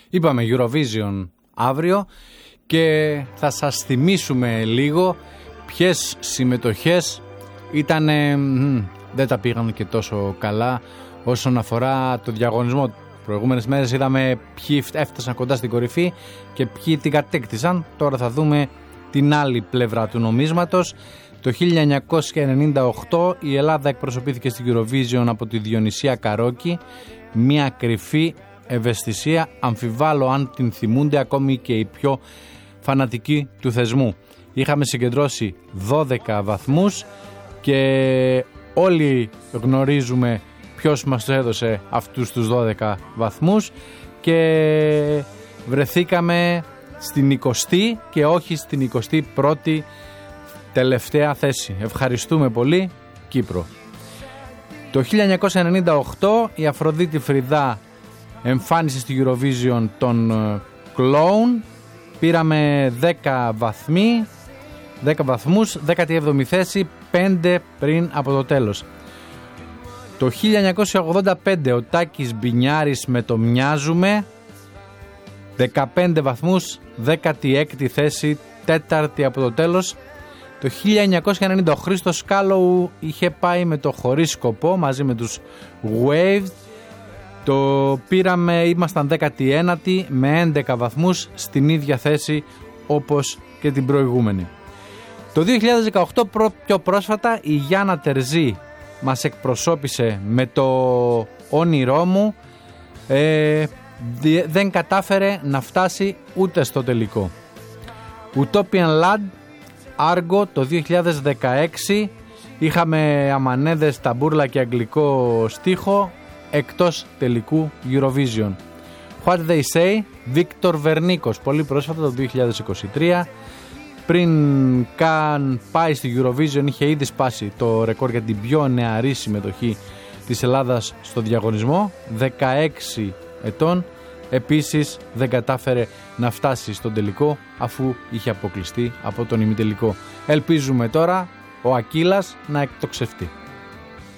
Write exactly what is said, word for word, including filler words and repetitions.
Είπαμε Eurovision αύριο και θα σας θυμίσουμε λίγο ποιες συμμετοχές ήταν, δεν τα πήγαν και τόσο καλά όσον αφορά το διαγωνισμό. Προηγούμενες μέρες είδαμε ποιοι έφτασαν κοντά στην κορυφή και ποιοι την κατέκτησαν. Τώρα θα δούμε την άλλη πλευρά του νομίσματος. Το χίλια εννιακόσια ενενήντα οκτώ η Ελλάδα εκπροσωπήθηκε στην Eurovision από τη Διονυσία Καρόκη. Μια κρυφή ευαισθησία, αμφιβάλλω αν την θυμούνται ακόμη και οι πιο φανατικοί του θεσμού. Είχαμε συγκεντρώσει δώδεκα βαθμούς και όλοι γνωρίζουμε ποιος μας έδωσε αυτούς τους δώδεκα βαθμούς και βρεθήκαμε στην εικοστή και όχι στην εικοστή πρώτη τελευταία θέση. Ευχαριστούμε πολύ Κύπρο. Το χίλια εννιακόσια ενενήντα οκτώ η Αφροδίτη Φριδά εμφάνισε στη Eurovision τον Clown. Πήραμε δέκα βαθμοί, δέκα βαθμούς, δέκατη έβδομη θέση, πέντε πριν από το τέλος. Το χίλια εννιακόσια ογδόντα πέντε ο Τάκης Μπινιάρης με το Μοιάζουμε, δεκαπέντε βαθμούς, δέκατη έκτη θέση, τέταρτη από το τέλος. Το χίλια εννιακόσια ενενήντα ο Χρήστος Κάλοου είχε πάει με το Χωρίς Σκοπό μαζί με τους Waves. Το πήραμε, ήμασταν δέκατη ένατη με έντεκα βαθμούς, στην ίδια θέση όπως και την προηγούμενη. Το δύο χιλιάδες δεκαοκτώ πιο πρόσφατα η Γιάννα Τερζή μας εκπροσώπησε με το Όνειρό μου, ε, δεν κατάφερε να φτάσει ούτε στο τελικό. Utopian Lad Άργο το δύο χιλιάδες δεκαέξι είχαμε αμανέδες, ταμπούρλα και αγγλικό στίχο, εκτός τελικού Eurovision. What They Say, Βίκτορ Βερνίκος, πολύ πρόσφατα το δύο χιλιάδες είκοσι τρία. Πριν καν πάει στη Eurovision είχε ήδη σπάσει το ρεκόρ για την πιο νεαρή συμμετοχή της Ελλάδας στο διαγωνισμό, δεκαέξι ετών. Επίσης δεν κατάφερε να φτάσει στον τελικό αφού είχε αποκλειστεί από τον ημιτελικό. Ελπίζουμε τώρα ο Ακύλας να εκτοξευτεί.